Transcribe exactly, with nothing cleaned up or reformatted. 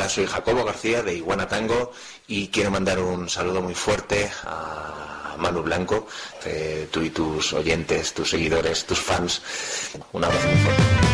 Hola, soy Jacobo García de Iguana Tango y quiero mandar un saludo muy fuerte a Manu Blanco, eh, tú y tus oyentes, tus seguidores, tus fans. Un abrazo muy fuerte.